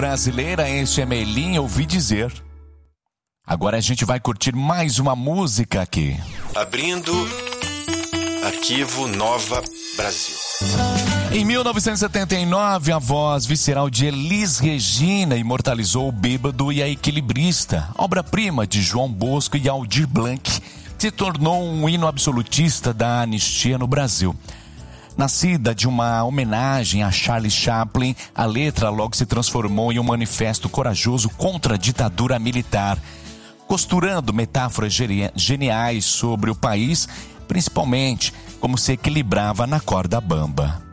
Brasileira, este é Melim, ouvi dizer. Agora a gente vai curtir mais uma música aqui. Abrindo Arquivo Nova Brasil. Em 1979, a voz visceral de Elis Regina imortalizou O Bêbado e a Equilibrista, obra-prima de João Bosco e Aldir Blanc, se tornou um hino absolutista da anistia no Brasil. Nascida de uma homenagem a Charles Chaplin, a letra logo se transformou em um manifesto corajoso contra a ditadura militar, costurando metáforas geniais sobre o país, principalmente como se equilibrava na corda bamba.